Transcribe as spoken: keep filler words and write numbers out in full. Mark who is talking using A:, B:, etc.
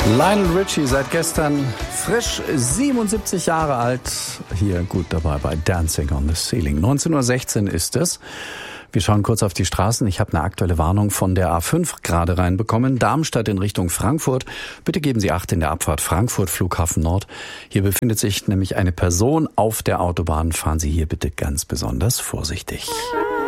A: Lionel Richie, seit gestern frisch siebenundsiebzig Jahre alt, hier gut dabei bei Dancing on the Ceiling. neunzehn Uhr sechzehn ist es. Wir schauen kurz auf die Straßen. Ich habe eine aktuelle Warnung von der A fünf gerade reinbekommen. Darmstadt in Richtung Frankfurt. Bitte geben Sie Acht in der Abfahrt Frankfurt Flughafen Nord. Hier befindet sich nämlich eine Person auf der Autobahn. Fahren Sie hier bitte ganz besonders vorsichtig.